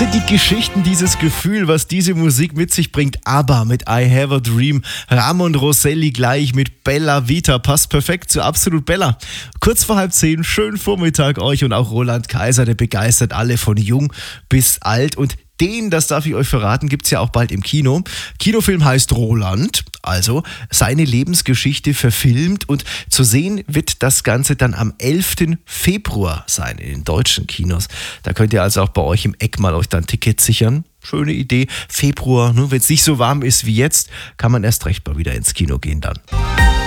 sind die Geschichten, dieses Gefühl, was diese Musik mit sich bringt. ABBA mit I Have a Dream, Ramon Rosselli gleich mit Bella Vita, passt perfekt zu Absolut Bella. Kurz vor 9:30, schönen Vormittag euch und auch Roland Kaiser, der begeistert alle von jung bis alt und das darf ich euch verraten, gibt es ja auch bald im Kino. Kinofilm heißt Roland, also seine Lebensgeschichte verfilmt und zu sehen wird das Ganze dann am 11. Februar sein in den deutschen Kinos. Da könnt ihr also auch bei euch im Eck mal euch dann Tickets sichern. Schöne Idee. Februar, wenn es nicht so warm ist wie jetzt, kann man erst recht mal wieder ins Kino gehen dann.